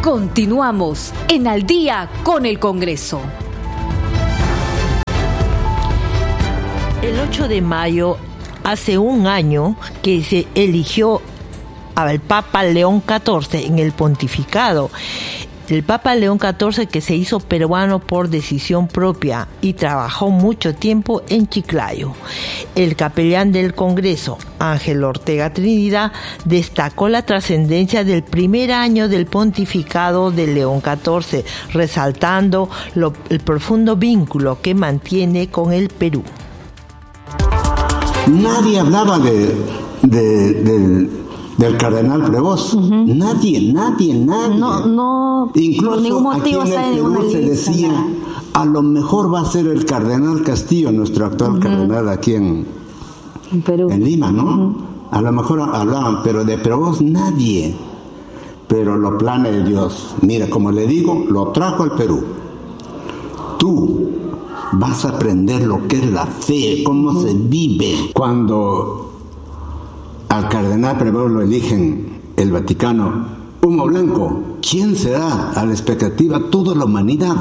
Continuamos en Al Día con el Congreso. El 8 de mayo, hace un año que se eligió al Papa León XIV en el pontificado. El Papa León XIV, que se hizo peruano por decisión propia y trabajó mucho tiempo en Chiclayo. El capellán del Congreso, Ángel Ortega Trinidad, destacó la trascendencia del primer año del pontificado de León XIV, resaltando el profundo vínculo que mantiene con el Perú. Nadie hablaba del cardenal Prevost. Nadie. No, incluso por ningún motivo aquí en el Perú se decía, a lo mejor va a ser el cardenal Castillo, nuestro actual cardenal aquí en Perú, en Lima, ¿no? A lo mejor hablaban, pero de Prevost nadie. Pero los planes de Dios, mira, como le digo, lo trajo al Perú. Tú vas a aprender lo que es la fe, cómo se vive. Cuando al cardenal Prevost lo eligen el Vaticano, humo blanco, ¿quién será? A la expectativa toda la humanidad.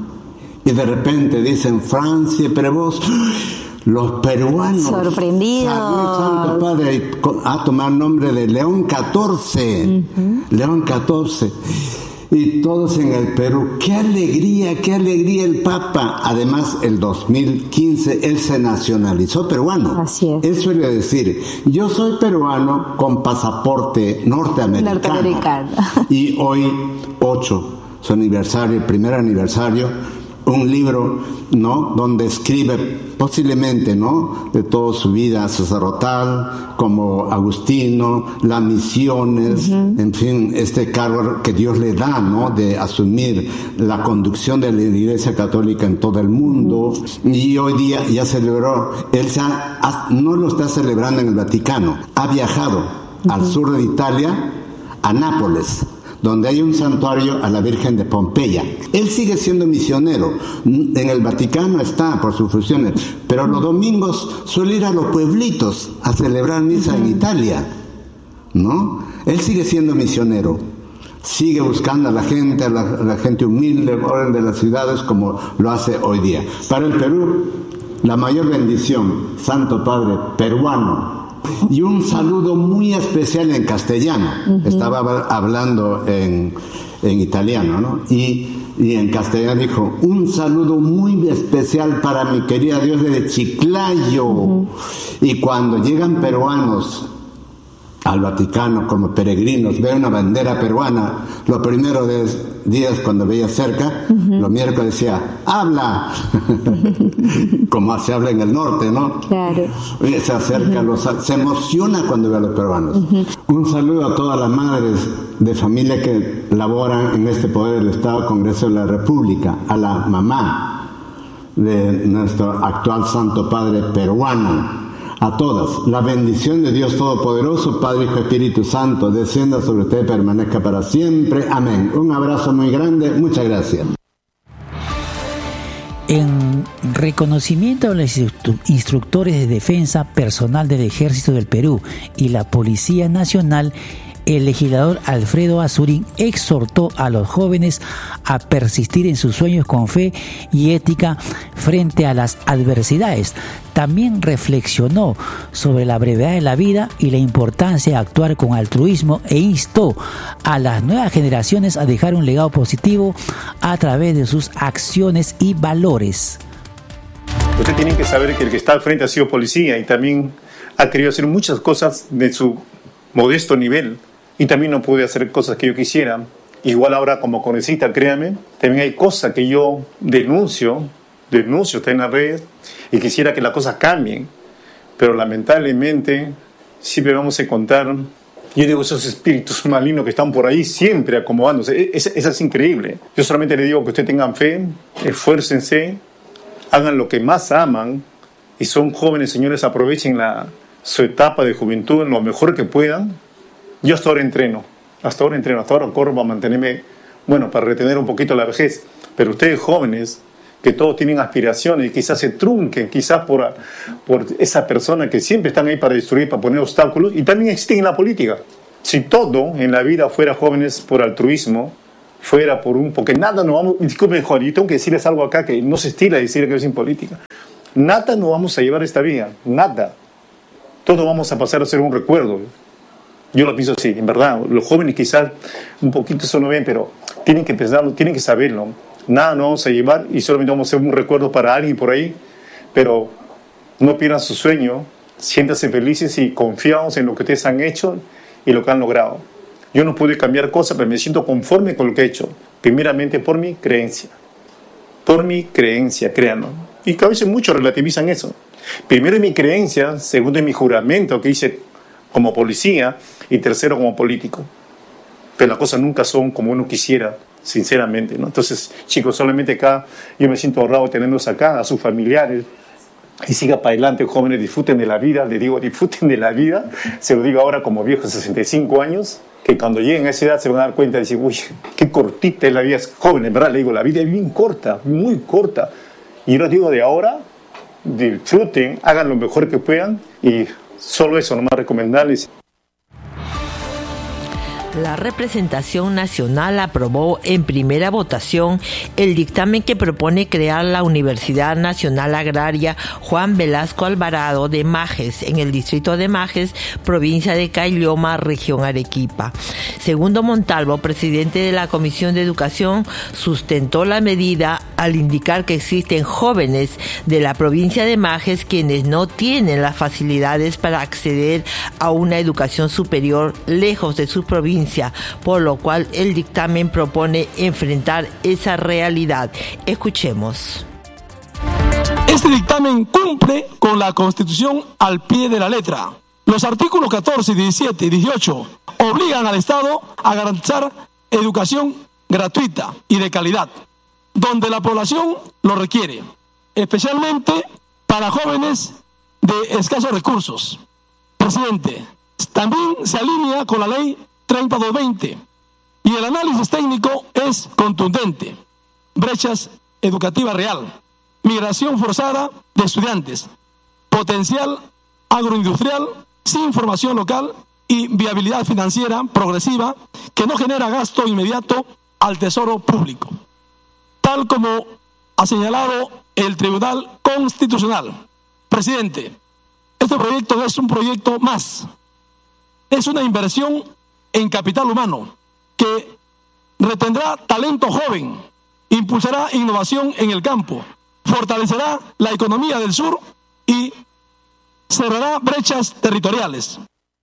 Y de repente dicen Francia, Prevost, los peruanos sorprendidos, Santo Padre a tomar nombre de León XIV, León XIV. Y todos en el Perú, qué alegría el Papa. Además, el 2015 él se nacionalizó peruano. Así es. Él suele decir, yo soy peruano con pasaporte norteamericano. Y hoy, 8, su aniversario, el primer aniversario, un libro, ¿no?, donde escribe posiblemente, ¿no?, de toda su vida sacerdotal, como Agustino, las misiones, en fin, este cargo que Dios le da, ¿no?, de asumir la conducción de la Iglesia Católica en todo el mundo. Y hoy día ya celebró, él no lo está celebrando en el Vaticano, ha viajado al sur de Italia, a Nápoles, donde hay un santuario a la Virgen de Pompeya. Él sigue siendo misionero. En el Vaticano está por sus funciones, pero los domingos suele ir a los pueblitos a celebrar misa en Italia, ¿no? Él sigue siendo misionero. Sigue buscando a la gente humilde, orden de las ciudades, como lo hace hoy día. Para el Perú, la mayor bendición, Santo Padre peruano. Y un saludo muy especial en castellano. Estaba hablando en italiano, ¿no? Y en castellano dijo, un saludo muy especial para mi querida Dios de Chiclayo. Y cuando llegan peruanos al Vaticano como peregrinos, ve una bandera peruana, los primeros días cuando veía cerca, los miércoles decía, ¡habla! Como se habla en el norte, ¿no? Claro. Se acerca, se emociona cuando ve a los peruanos. Un saludo a todas las madres de familia que laboran en este poder del Estado, Congreso de la República, a la mamá de nuestro actual Santo Padre peruano. A todas, la bendición de Dios Todopoderoso, Padre, Hijo, Espíritu Santo, descienda sobre usted y permanezca para siempre. Amén. Un abrazo muy grande. Muchas gracias. En reconocimiento a los instructores de defensa personal del Ejército del Perú y la Policía Nacional, el legislador Alfredo Azurín exhortó a los jóvenes a persistir en sus sueños con fe y ética frente a las adversidades. También reflexionó sobre la brevedad de la vida y la importancia de actuar con altruismo e instó a las nuevas generaciones a dejar un legado positivo a través de sus acciones y valores. Ustedes tienen que saber que el que está al frente ha sido policía y también ha querido hacer muchas cosas de su modesto nivel. Y también no pude hacer cosas que yo quisiera. Igual ahora como congresista, créame, también hay cosas que yo denuncio está en las redes y quisiera que las cosas cambien. Pero lamentablemente siempre vamos a encontrar, yo digo, esos espíritus malignos que están por ahí siempre acomodándose. Eso es increíble. Yo solamente le digo que ustedes tengan fe, esfuércense, hagan lo que más aman y son jóvenes, señores, aprovechen su etapa de juventud en lo mejor que puedan. Yo hasta ahora entreno, hasta ahora corro para mantenerme, para retener un poquito la vejez. Pero ustedes jóvenes, que todos tienen aspiraciones y quizás se trunquen, quizás por esa persona que siempre están ahí para destruir, para poner obstáculos, y también existen en la política. Si todo en la vida fuera jóvenes por altruismo, fuera porque nada nos vamos, disculpen Juan, yo tengo que decirles algo acá que no se estila decir que es en política, nada nos vamos a llevar esta vida, nada, todo vamos a pasar a ser un recuerdo. Yo lo pienso así, en verdad, los jóvenes quizás un poquito eso no ven, pero tienen que pensarlo, tienen que saberlo, nada nos vamos a llevar y solamente vamos a ser un recuerdo para alguien por ahí, pero no pierdan su sueño, siéntanse felices y confiados en lo que ustedes han hecho y lo que han logrado. Yo no pude cambiar cosas, pero me siento conforme con lo que he hecho. Primeramente por mi creencia. Por mi creencia, créanlo. Y que a veces muchos relativizan eso. Primero es mi creencia, segundo es mi juramento que hice como policía y tercero como político. Pero las cosas nunca son como uno quisiera, sinceramente, ¿no? Entonces, chicos, solamente acá yo me siento honrado de tenerlos acá, a sus familiares. Y siga para adelante, jóvenes, disfruten de la vida. Les digo, disfruten de la vida. Se lo digo ahora como viejo de 65 años, que cuando lleguen a esa edad se van a dar cuenta y decir, uy, qué cortita es la vida. Jóvenes, en verdad, le digo, la vida es bien corta, muy corta. Y yo les digo de ahora, disfruten, hagan lo mejor que puedan y solo eso, nomás recomendarles. La representación nacional aprobó en primera votación el dictamen que propone crear la Universidad Nacional Agraria Juan Velasco Alvarado de Majes, en el distrito de Majes, provincia de Caylloma, región Arequipa. Segundo Montalvo, presidente de la Comisión de Educación, sustentó la medida al indicar que existen jóvenes de la provincia de Majes quienes no tienen las facilidades para acceder a una educación superior lejos de su provincia, por lo cual el dictamen propone enfrentar esa realidad. Escuchemos. Este dictamen cumple con la Constitución al pie de la letra. Los artículos 14, 17 y 18 obligan al Estado a garantizar educación gratuita y de calidad, donde la población lo requiere, especialmente para jóvenes de escasos recursos. Presidente, también se alinea con la ley 3220 y el análisis técnico es contundente. Brechas educativa real, migración forzada de estudiantes, potencial agroindustrial sin formación local y viabilidad financiera progresiva que no genera gasto inmediato al tesoro público, tal como ha señalado el Tribunal Constitucional. Presidente, este proyecto no es un proyecto más, es una inversión en capital humano que retendrá talento joven, impulsará innovación en el campo, fortalecerá la economía del sur y cerrará brechas territoriales.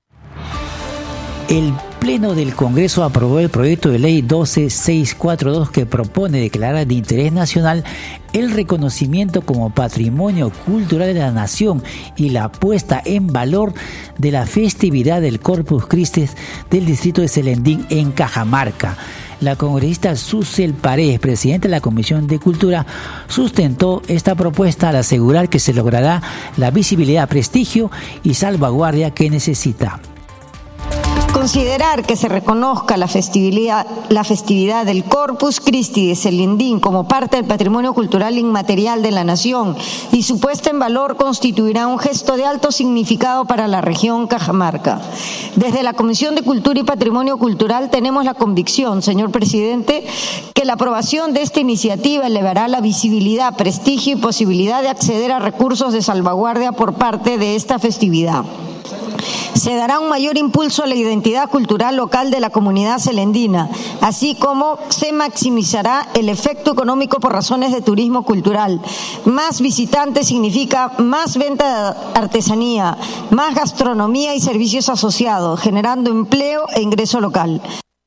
El Pleno del Congreso aprobó el proyecto de ley 12642 que propone declarar de interés nacional el reconocimiento como patrimonio cultural de la nación y la puesta en valor de la festividad del Corpus Christi del distrito de Selendín en Cajamarca. La congresista Susel Paredes, presidenta de la Comisión de Cultura, sustentó esta propuesta al asegurar que se logrará la visibilidad, prestigio y salvaguardia que necesita. Considerar que se reconozca la festividad del Corpus Christi de Selendín como parte del patrimonio cultural inmaterial de la nación y su puesta en valor constituirá un gesto de alto significado para la región Cajamarca. Desde la Comisión de Cultura y Patrimonio Cultural tenemos la convicción, señor presidente, que la aprobación de esta iniciativa elevará la visibilidad, prestigio y posibilidad de acceder a recursos de salvaguardia por parte de esta festividad. Se dará un mayor impulso a la identidad cultural local de la comunidad selendina, así como se maximizará el efecto económico por razones de turismo cultural. Más visitantes significa más venta de artesanía, más gastronomía y servicios asociados, generando empleo e ingreso local.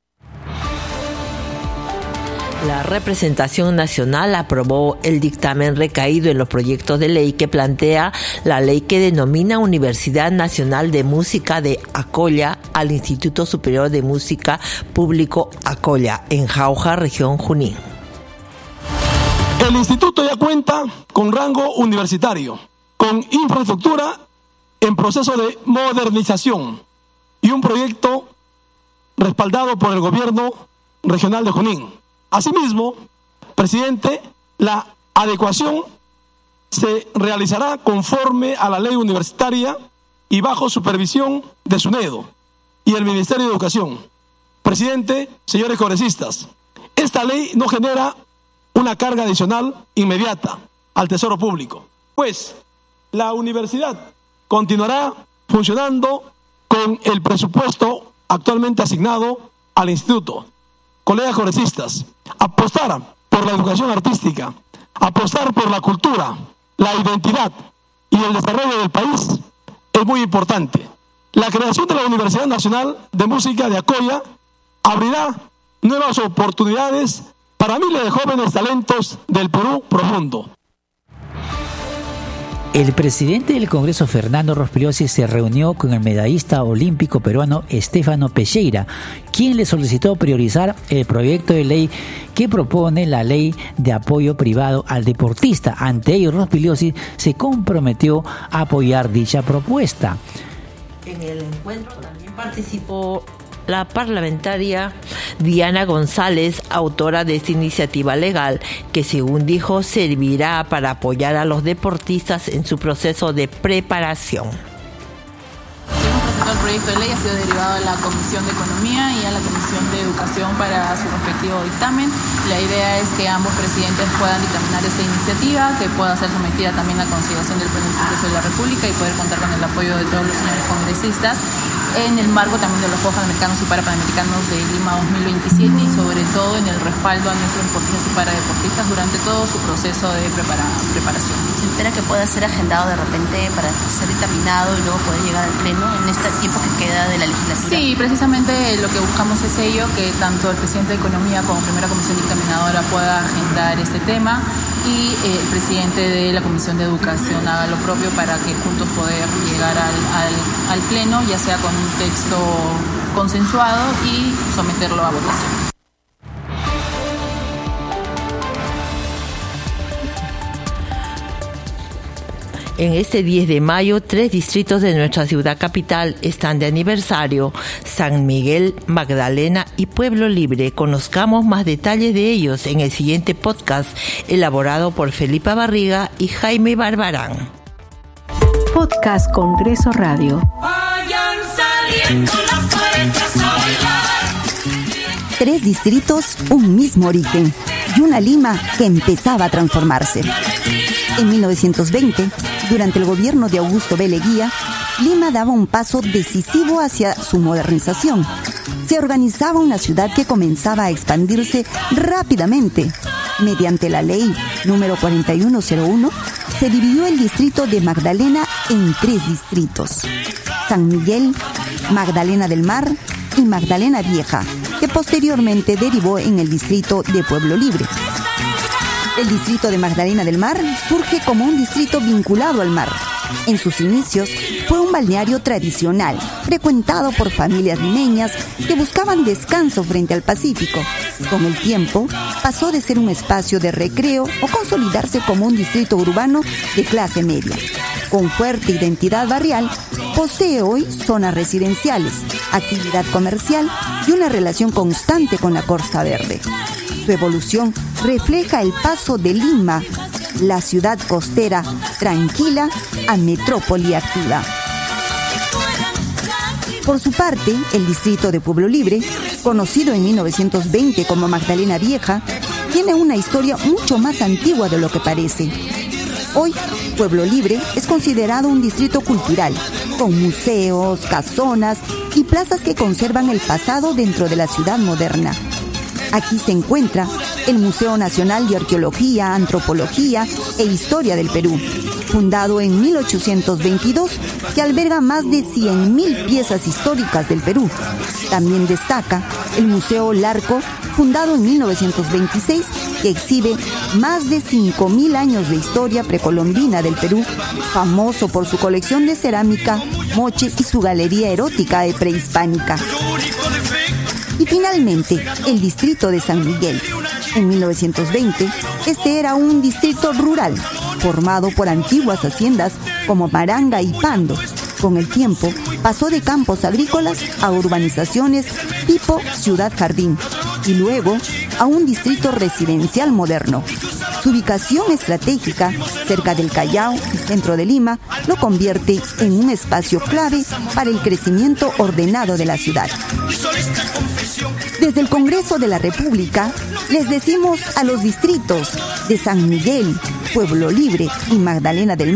La representación nacional aprobó el dictamen recaído en los proyectos de ley que plantea la ley que denomina Universidad Nacional de Música de Acolla al Instituto Superior de Música Público Acolla, en Jauja, región Junín. El instituto ya cuenta con rango universitario, con infraestructura en proceso de modernización y un proyecto respaldado por el gobierno regional de Junín. Asimismo, presidente, la adecuación se realizará conforme a la ley universitaria y bajo supervisión de SUNEDO y el Ministerio de Educación. Presidente, señores congresistas, esta ley no genera una carga adicional inmediata al Tesoro Público, pues la universidad continuará funcionando con el presupuesto actualmente asignado al instituto. Colegas congresistas, apostar por la educación artística, apostar por la cultura, la identidad y el desarrollo del país es muy importante. La creación de la Universidad Nacional de Música de Acoya abrirá nuevas oportunidades para miles de jóvenes talentos del Perú profundo. El presidente del Congreso, Fernando Rospigliosi, se reunió con el medallista olímpico peruano Stefano Pecheira, quien le solicitó priorizar el proyecto de ley que propone la ley de apoyo privado al deportista. Ante ello, Rospigliosi se comprometió a apoyar dicha propuesta. En el encuentro también participó la parlamentaria Diana González, autora de esta iniciativa legal, que según dijo servirá para apoyar a los deportistas en su proceso de preparación. El proyecto de ley ha sido derivado a la Comisión de Economía y a la Comisión de Educación para su respectivo dictamen. La idea es que ambos presidentes puedan dictaminar esta iniciativa, que pueda ser sometida también a consideración del Pleno del Congreso de la República y poder contar con el apoyo de todos los señores congresistas en el marco también de los Juegos Panamericanos y Parapanamericanos de Lima 2027 y sobre todo en el respaldo a nuestros deportistas y paradeportistas durante todo su proceso de preparación. ¿Se espera que pueda ser agendado de repente para ser dictaminado y luego poder llegar al Pleno en este tiempo que queda de la legislatura? Sí, precisamente lo que buscamos es ello, que tanto el presidente de Economía como primera comisión dictaminadora pueda agendar este tema y el presidente de la Comisión de Educación haga lo propio para que juntos poder llegar al Pleno, ya sea con un texto consensuado y someterlo a votación. En este 10 de mayo, 3 distritos de nuestra ciudad capital están de aniversario: San Miguel, Magdalena y Pueblo Libre. Conozcamos más detalles de ellos en el siguiente podcast, elaborado por Felipa Barriga y Jaime Barbarán. Podcast Congreso Radio. Tres distritos, un mismo origen y una Lima que empezaba a transformarse. En 1920, durante el gobierno de Augusto B. Leguía, Lima daba un paso decisivo hacia su modernización. Se organizaba una ciudad que comenzaba a expandirse rápidamente. Mediante la ley número 4101, se dividió el distrito de Magdalena en 3 distritos: San Miguel, Magdalena del Mar y Magdalena Vieja, que posteriormente derivó en el distrito de Pueblo Libre. El distrito de Magdalena del Mar surge como un distrito vinculado al mar. En sus inicios fue un balneario tradicional, frecuentado por familias limeñas que buscaban descanso frente al Pacífico. Con el tiempo, pasó de ser un espacio de recreo o consolidarse como un distrito urbano de clase media. Con fuerte identidad barrial, posee hoy zonas residenciales, actividad comercial y una relación constante con la Costa Verde. Su evolución refleja el paso de Lima, la ciudad costera tranquila, a metrópoli activa. Por su parte, el distrito de Pueblo Libre, conocido en 1920 como Magdalena Vieja, tiene una historia mucho más antigua de lo que parece. Hoy, Pueblo Libre es considerado un distrito cultural, con museos, casonas y plazas que conservan el pasado dentro de la ciudad moderna. Aquí se encuentra el Museo Nacional de Arqueología, Antropología e Historia del Perú, fundado en 1822, que alberga más de 100.000 piezas históricas del Perú. También destaca el Museo Larco, fundado en 1926, que exhibe más de 5.000 años de historia precolombina del Perú, famoso por su colección de cerámica, moche y su galería erótica prehispánica. Y finalmente, el distrito de San Miguel. En 1920, este era un distrito rural, formado por antiguas haciendas como Maranga y Pando. Con el tiempo, pasó de campos agrícolas a urbanizaciones tipo Ciudad Jardín y luego a un distrito residencial moderno. Su ubicación estratégica, cerca del Callao y centro de Lima, lo convierte en un espacio clave para el crecimiento ordenado de la ciudad. Desde el Congreso de la República, les decimos a los distritos de San Miguel, Pueblo Libre y Magdalena del